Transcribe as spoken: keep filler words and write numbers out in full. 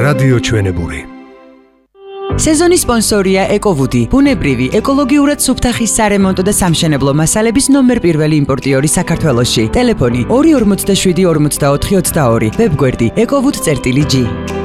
რადიო ჩვენებური. სეზონის სპონსორია ეკოვუდი, ბუნებრივი, ეკოლოგიურად სუფთა ხის სარემონტო და სამშენებლო მასალების ნომერ პირველი იმპორტიორი საქართველოში. ტელეფონი ორი ორმოცდაშვიდი ორმოცდაოთხი ოცდაორი, ვებგვერდი ეკოვუდ წერტილი ჯი.